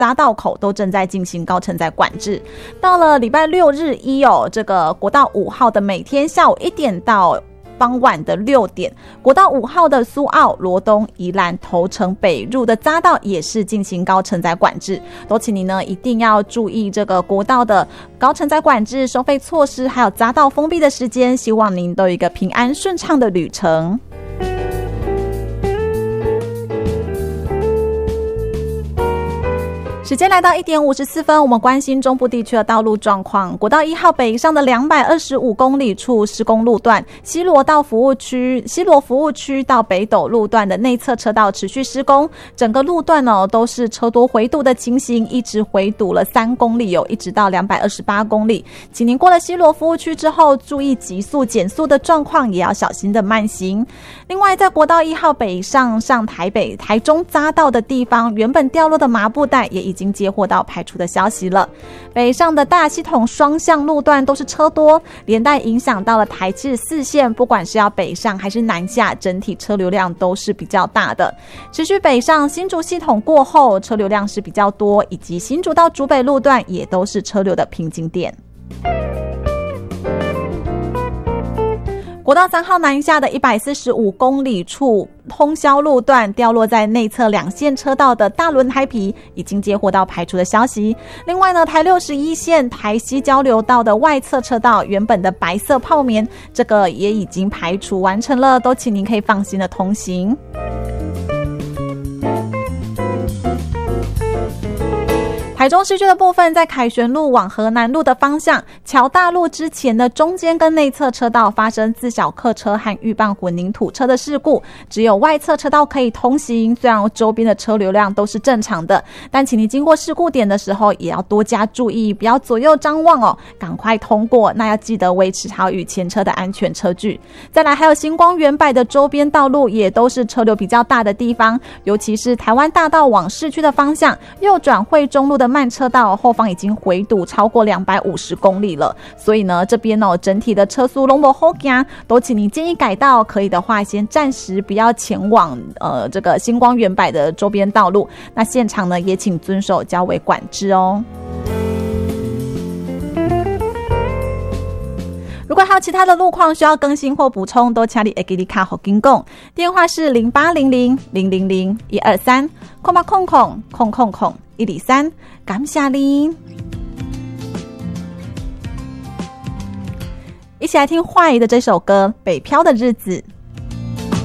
匝道口都正在进行高承载管制。到了礼拜六日一这个国道5号的每天下午1点到傍晚的6点，国道5号的苏澳、罗东、宜兰、头城、北入的匝道也是进行高承载管制，都请你呢一定要注意这个国道的高承载管制、收费措施，还有匝道封闭的时间，希望您都有一个平安顺畅的旅程。时间来到1点54分，我们关心中部地区的道路状况。国道1号北上的225公里处施工路段，西罗服务区到北斗路段的内侧车道持续施工，整个路段都是车多回堵的情形，一直回堵了3公里一直到228公里。请您过了西罗服务区之后，注意急速减速的状况，也要小心的慢行。另外，在国道1号北上台中匝道的地方，原本掉落的麻布袋也已经接获到排除的消息了。北上的大系统双向路段都是车多，连带影响到了台至4线，不管是要北上还是南下，整体车流量都是比较大的。持续北上新竹系统过后，车流量是比较多，以及新竹到竹北路段也都是车流的瓶颈点。国道3号南下的145公里处通霄路段掉落在内侧2线车道的大轮胎皮已经接获到排除的消息。另外呢，台61线台西交流道的外侧车道原本的白色泡棉，这个也已经排除完成了，都请您可以放心的通行。台中市区的部分，在凯旋路往河南路的方向，桥大路之前的中间跟内侧车道发生自小客车和预拌混凝土车的事故，只有外侧车道可以通行。虽然周边的车流量都是正常的，但请你经过事故点的时候也要多加注意，不要左右张望赶快通过。那要记得维持好与前车的安全车距。再来，还有星光远百的周边道路也都是车流比较大的地方，尤其是台湾大道往市区的方向，右转惠中路的慢车道后方已经回堵超过250公里了，所以呢，这边整体的车速都不好行，都请你建议改道，可以的话先暂时不要前往这个星光远百的周边道路。那现场呢，也请遵守交维管制哦。如果还有其他的路况需要更新或补充，都请你会记你卡给我讲。电话是0800-000-123 0800-000-123，感谢您。一起来听华语的这首歌《北漂的日子》。